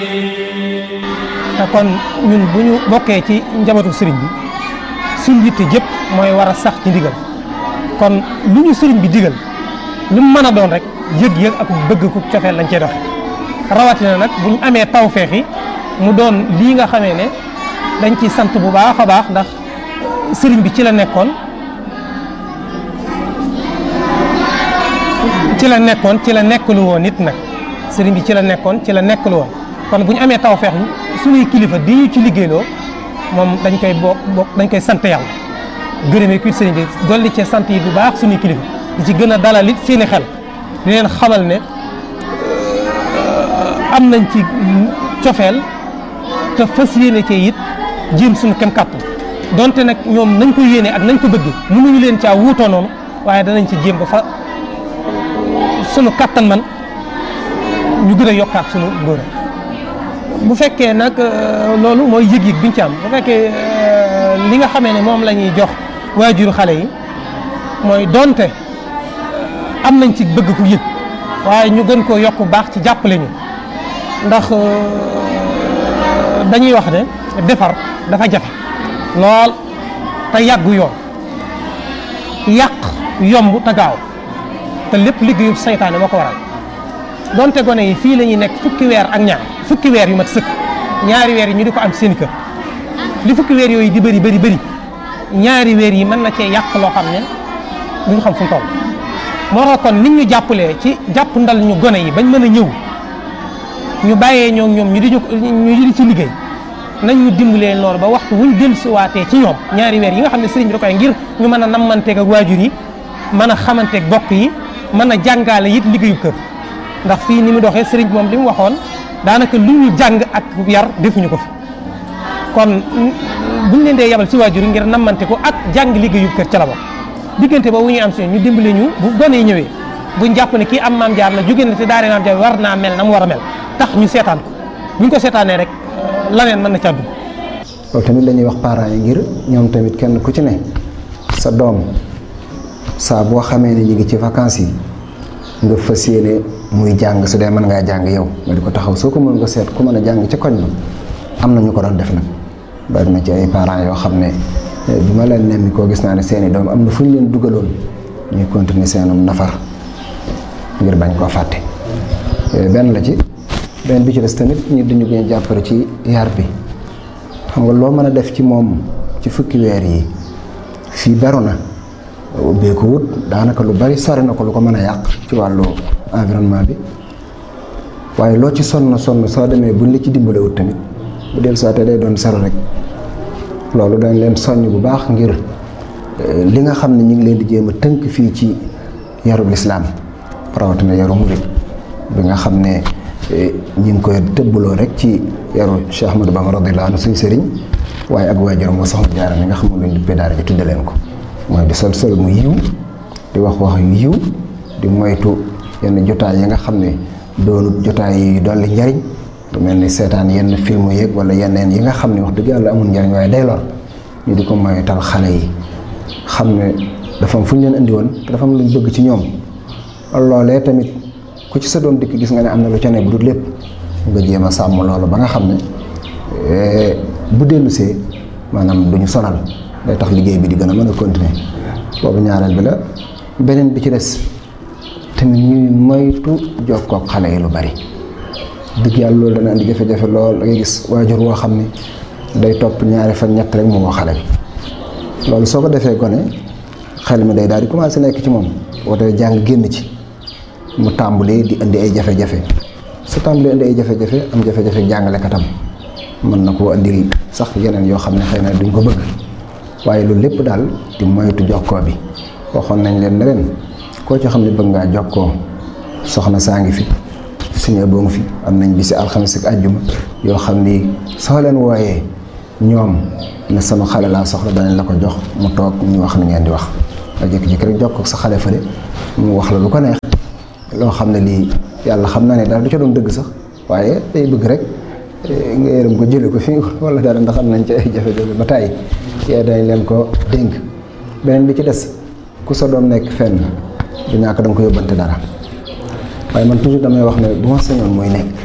te kon ñun bu ñu bokkee ci njabootu sëriñ bi suñ yitte jëpp mooy war a sax ci ndigal kon lu ñu sëriñ bi digal lu mu mën a doon rek yëg-yëg ak bëgg ku cofeel lañ cey doxe rawatina nag bu ñu amee tawfeex yi mu doon lii nga xamee ne dañ ciy sant bu baax a baax ndax sëriñ bi ci la nekkoon ci la nekklu woon nit nag sëriñ bi ci la nekkoon ci la nekklu woon kon bu ñu amee tawfeex suñuy kilifa di ñu ci liggéeyloo moom dañ koy sant yàlla gërëmee kuy sëriñ bi dolli ci sant yi bu baax suñuy kilifa di ci gën a dalal it seeni xel di leen xamal ne am nañ ci cofeel te fas yéene cee it jéem suñu kem kàttan donte nag ñoom nañ ko yéene ak nañ ko bëgg mënuñu leen caa wuutoo noonu waaye danañ ci jéem ba fa sunu kàttan man ñu gën a yokkaat sunu ngóor bu fekkee nag loolu mooy yëg-yëg biñ ci am bu fekkee li nga xamee ne moom la ñuy jox waajuru xale yi mooy donte am nañ ci bëgg ku yëg waaye ñu gën koo yokk baax ci jàppale ñu ndax dañuy wax ne defar dafa jafe lool te yàggu yoon yàq yomb te gaaw te lépp liggéeyu saytaane moo ko waral donte gone yi fii la ñuy nekk fukki weer ak ñaar fukki weer yu mat sëkk ñaari weer yi ñu di ko am seen kër li fukki weer yooyu di bëri ñaari weer yi mën na cee yàq loo xam ne duñu xam fu mu toll moo tax kon nit ñu jàppalee ci jàpp ndal ñu gone yi bañ mën a ñëw ñu bàyyee ñoom ñu di ci liggéey nañ ñu dimbalee noonu ba waxtu wuñ dellusiwaatee ci ñoom ñaari weer yi nga xam ne sëriñ bi da koy ngir ñu mën a nammanteeg ak waajur yi mën a xamanteeg bokk yi mën a jàngaale it liggéeyu kër ndax fii ni mu doxee sëriñ bi moom li mu waxoon daanaka lu ñu jàng ak yar defuñu ko fi kon buñ leen dee yabal ci waajur yi ngir nammante ko ak jàng liggéeyu kër ca la bokk diggante ba wu ñuy am si ñu dimbale ñu bu gone yi ñëwee buñ jàpp ne kii am maam jaar la jóge na te daare maam jaar war naa mel na mu war a mel tax ñu seetaan ko buñ ko seetaanee rek laneen mën na ca dugg. loolu tamit la ñuy wax parents yi ngir ñoom tamit kenn ku ci ne sa doom saa boo xamee ne ñu ngi ci vacances yi nga fas yéene muy jàng su dee mën ngaa jàng yow nga di ko taxaw soo ko mën nga seet ku mën a jàng ca koñ ba am na ñu ko doon def nag bari na ci ay parents yoo xam ne bi ma leen nemmi koo gis naa ne seeni doom am na fu ñu leen dugaloon ñuy continuer seenum nafar ngir bañ koo fàtte benn la ci benn bi ci des tamit ñu dañu gën a jàppale ci yar bi xam nga loo mën a def ci moom ci fukki weer yi fii beru na ubbeeku wut daanaka lu bari sori na ko lu ko mën a yàq ci wàllu environnement bi waaye loo ci sonn soo demee buñ la ci dimbale wut tamit bu del soité day doon sero rek loolu dañ leen soññ bu baax ngir li nga xam ne ñu ngi leen di jéem a tënk fii ci yarub lislaam rawatina yaru murid bi nga xam ne ñu ngi koy tëbbaloo rek ci yaru Cheikh Ahmadou Bamba radiyallahu anhu suñu sëriñ waaye ak waajuram moo soxna Jaara mi nga xam ne luñ duppee daara ji tudde leen ko mooy di sol mu yiw di wax yu yiw di moytu yenn jotaay yi nga xam ne doonut jotaay yi dolli njariñ lu mel ni seetaan yenn film yeeg wala yeneen yi nga xam ne wax dëgg yàlla amul njariñ waaye day lor ñu di ko moytal xale yi xam ne dafa am fu ñu leen indi woon te dafa am luñ bëgg ci ñoom loolee tamit ku ci sa doom dikk gis nga ne am na lu ca ne bu dul lépp nga jéem a sàmm loolu ba nga xam ne bu dellusee maanaam duñu sonal day tax liggéey bi di gën a mën a continuer boobu ñaareel bi la beneen bi ci des tamit ñuy moytu jokkook xale yi lu bari dëgg yàlla loolu dana andi jafe-jafe lool da ngay gis waajur woo xam ne day topp ñaari fan ñett rek mu woo xale bi loolu soo ko defee gone xel mi day daal di commencé nekk ci moom wootee jàng génn ci mu tàmbalee di indi ay jafe-jafe su tàmbalee indi ay jafe-jafe am jafe-jafe jàngalekatam mën na koo andil sax yeneen yoo xam ne xëy na duñ ko bëgg waaye loolu lépp daal di moytu jokkoo bi waxoon nañ leen ne ren koo ci xam ne bëgg ngaa jokkoo soxna saa ngi fi suñu boo ngi fi am nañ bisi alxames ak àjjuma yoo xam ni soo leen wooyee ñoom ne sama xale laa soxla danañ la ko jox mu toog ñu wax ni ngeen di wax nga jékki-jékki rek jokkoo ak sa xale fële mu wax la lu ko neex loo xam ne lii yàlla xam naa ne daal du ca doon dëgg sax waaye day bëgg rek nga yërëm ko jële ko fi wala dara ndax am nañ ci ay jafe-jafe ba tàyyi yee dañ leen ko dénk beneen bi ci des ku sa doom nekk fenn du ñàkk da nga ko yóbbante dara waaye man toujours damay wax ne bu ma sañoon muy nekk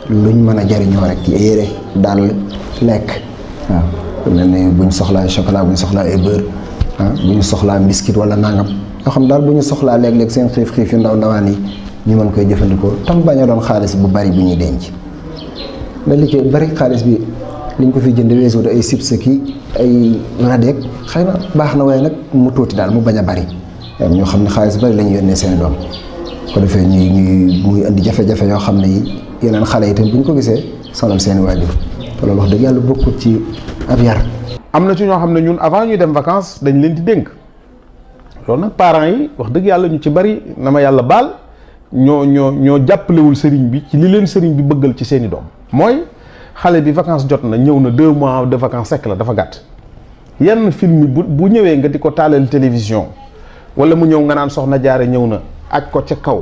luñ mën a jariñoo rek yére dàll lekk waaw mel ne buñ soxlaa chocolat buñ soxlaa ay beurre buñ soxlaa biscuit wala nangam yoo xam daal bu ñu soxlaa léeg-léeg seen xiif yu ndaw ndawaan yi ñu mën koy jëfandikoo tam bañ a doon xaalis bu bari bu ñuy denc mais li ci bari xaalis bi liñ ko fi jënd weesu ay chips ki ay radeek xëy na baax na waaye nag mu tuuti daal mu bañ a bari ñoo xam ne xaalis bari la ñu yónnee seen doom ko defee ñuy muy indi jafe-jafe yoo xam ne yi yeneen xale yi itam bu ñu ko gisee sonal seeni waajur te loolu wax dëgg yàlla bokkut ci ab yar. am na ci ñoo xam ne ñun avant ñuy dem vacances dañ leen di dénk loolu nag parents yi wax dëgg yàlla ñu ci bari na ma yàlla baal ñoo jàppalewul sëriñ bi ci li leen sëriñ bi bëggal ci seeni doom mooy xale bi vacances jot na ñëw na 2 mois de vacances sekk la dafa gàtt yenn film bu ñëwee nga di ko taalal télévision wala mu ñëw nga naan soxna jaare ñëw na aj ko ca kaw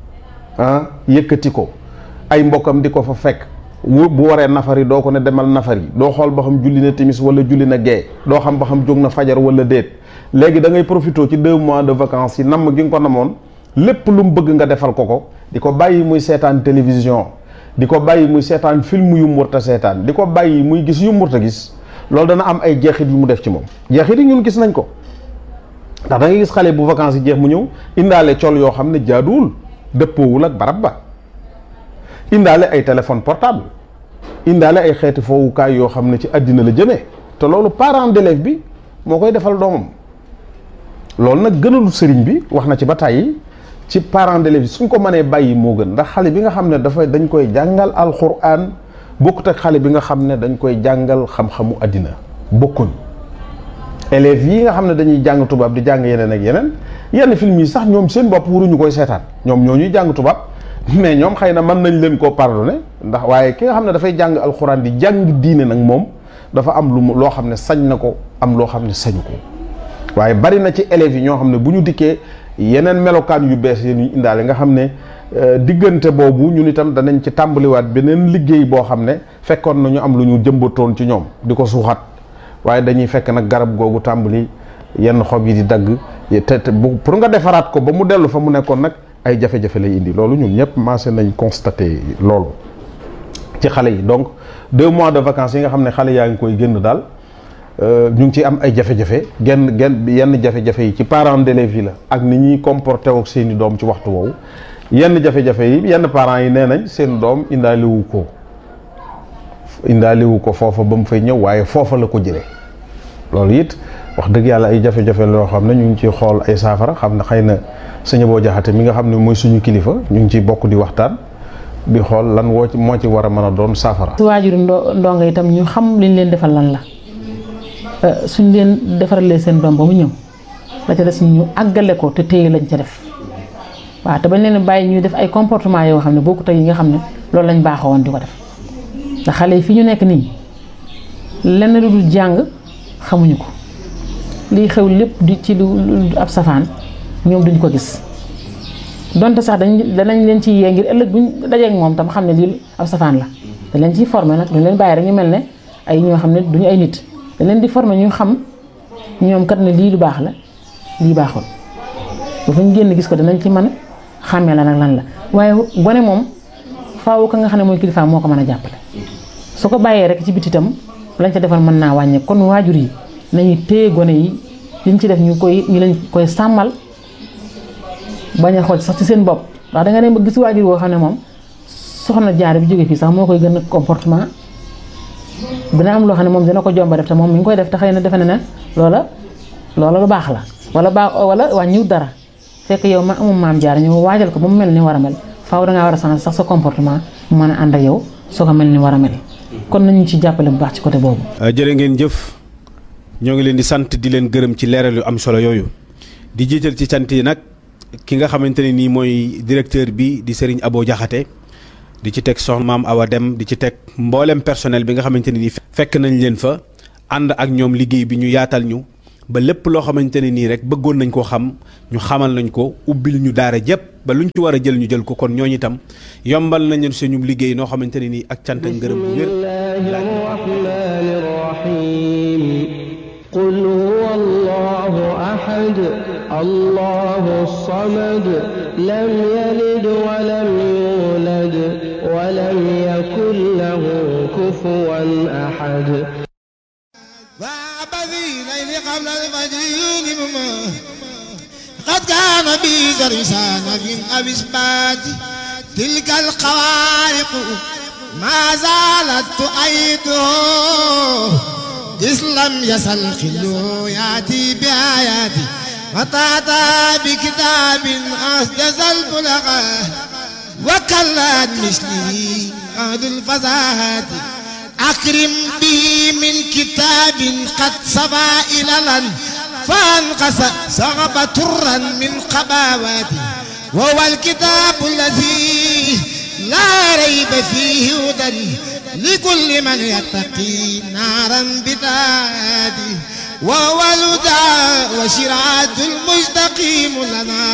yëkkati ko ay mbokkam di ko fa fekk bu waree nafari doo ko ne demal nafari doo xool ba xam julli na timis wala julli na gee doo xam ba xam jóg na fajar wala déet léegi da ngay profité ci 2 mois de vacances yi namm gi nga ko namoon lépp lu mu bëgg nga defal ko di ko bàyyi muy seetaan télévision di ko bàyyi muy seetaan film yu murta seetaan di ko bàyyi muy gis yu murta gis loolu dana am ay jeexit yu mu def ci moom jeexit yi ñun gis nañ ko ndax da ngay gis xale bu vacances yi jeex mu ñëw indaale col yoo xam ne jaaduwul dëppoowul ak barab ba indaale ay téléphone portable indaale ay xeeti foowukaay yoo xam ne ci àddina la jëmee te loolu parent d'élève bi moo koy defal doomam loolu nag gënalu sëriñ bi wax na ci ba tàyyi ci parent d'élève bi suñ ko mënee bàyyi moo gën ndax xale bi nga xam ne dañ koy jàngal alxuraan bokkut ak xale bi nga xam ne dañ koy jàngal xam-xamu àddina bokkuñ élèves yi nga xam ne dañuy jàng tubaab di jàng yeneen ak yenn film yi sax ñoom seen bopp waruñu koy seetaan ñoom ñoo ñuy jàng tubaab mais ñoom xëy na mën nañ leen koo pardonné ndax waaye ki nga xam ne dafay jàng alxuraan di jàng diine nag moom dafa am loo xam ne sañ na ko am loo xam ne sañu ko waaye bari na ci élèves yi ñoo xam ne bu ñu dikkee yeneen melokaan yu bees yi ñu indaale nga xam ne diggante boobu ñun itam danañ ci tàmbaliwaat beneen liggéey boo xam ne fekkoon na ñu am lu ñu jëmbatoon ci ñoom di ko suuxat waaye dañuy fekk nag garab googu tàmbali yenn xob yi di dagg te pour nga defaraat ko ba mu dellu fa mu nekkoon nag ay jafe-jafe lay indi loolu ñun ñëpp maase nañ constaté loolu ci xale yi donc 2 mois de vacances yi nga xam ne xale yaa ngi koy génn daal ñu ngi ci am ay jafe-jafe yenn jafe-jafe yi ci parents d'élèves yi la ak ni ñuy comporté ak seeni doom ci waxtu woowu yenn jafe-jafe yi yenn parents yi nee nañ seen doom indaaliwu ko foofa ba mu fay ñëw waaye foofa la ko jëlee loolu it wax dëgg yàlla ay jafe-jafe loo xam ne ñu ngi ciy xool ay saafara xam ne xëy na sëñ Abo Jaxate mi nga xam ne mooy suñu kilifa ñu ngi ciy bokk di waxtaan di xool lan moo ci war a mën a doon saafara. su waajuru ndongo itam ñu xam liñ leen defal lan la suñ leen defaralee seen doom ba mu ñëw la ca des ñu àggale ko te téye lañ ca def waaw te bañ leen bàyyi ñuy def ay comportement yoo xam ne bokkut ak yi nga xam ne loolu lañ baaxoo woon di ko def ndax xale yi fi ñu nekk nii lenn lu dul jàng xamuñu ko liy xew lépp di ci lu ab safaan ñoom duñ ko gis donte sax danañ leen ci yee ngir ëllëg buñ dajeek moom tam xam ne lii ab safaan la dañ leen ciy formé nag duñ leen bàyyi rek ñu mel ne ay ñoo xam ne duñu ay nit dañ leen di formé ñu xam ñoom kat ne lii lu baax la lii baaxul bu fa ñu génn gis ko danañ ci mën a xàmmee la nag lan la waaye gone moom faaw ka nga xam ne mooy kilifaam moo ko mën a jàppale su ko bàyyee rek ci biti itam lañ ca defal mën naa wàññee kon waajur yi nañu téye gone yi liñ ci def ñu lañ koy sàmmal bañ a xool sax ci seen bopp ndax danga dem ba gis waajur woo xam ne moom soxna jaar bi jóge fii sax moo koy gën a comportement dina am loo xam ne moom dina ko jomba def te moom mi ngi koy def te xëy na defe na ne loola lu baax la wala wàññiwut dara fekk yow ma amul maam jaar ñëw waajal ko ba mu mel ni war a mel faaw dangaa war a changer sax sa comportement mu mën a ànd ak yow soo ko mel ni war a mel kon nañu ci jàppale bu baax ci côté boobu. jërë ngeen jëf ñoo ngi leen di sant di leen gërëm ci leeral yu am solo yooyu di jiital ci sant yi nag ki nga xamante ne nii mooy directeur bi di Serigne Abo Jaxate di ci teg soxna Maam Awa Dem di ci teg mboolem personnel bi nga xamante ne nii fekk nañ leen fa ànd ak ñoom liggéey bi ñu yaatal ñu ba lépp loo xamante ne nii rek bëggoon nañ koo xam ñu xamal nañ ko ubbil ñu daara jëpp ba luñ ci war a jël ñu jël ko kon ñooñu itam yombal nañu suñu liggéey noo xamante ne nii ak cant ak ngërëm bu wér. qul huwa allahu ahad allahu samad lam yalid wa lam yulad ولم يكن له كفوا أحد. وعبدي ليل قبل الفجر يوم قد كان بي زرسان في أبسبات تلك الخوارق ما زالت تؤيده إذ لم يزل خلو يأتي بآياتي وتأتى بكتاب أسجز البلغاء وكلت مثله عهد الفزاهات أكرم به من كتاب قد صفى إللا فانقص صعب ترا من قباوات وهو الكتاب الذي لا ريب فيه هدى لكل من يتقي نارا بتادي وهو الهدى وشراعة المستقيم لنا